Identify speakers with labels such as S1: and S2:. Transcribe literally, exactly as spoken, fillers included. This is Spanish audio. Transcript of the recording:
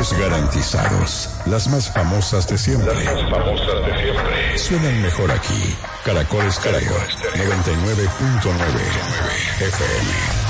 S1: Precios garantizados. Las más famosas de siempre.
S2: Las más famosas de siempre.
S1: Suenan mejor aquí. Caracol Estéreo noventa y nueve punto nueve F M.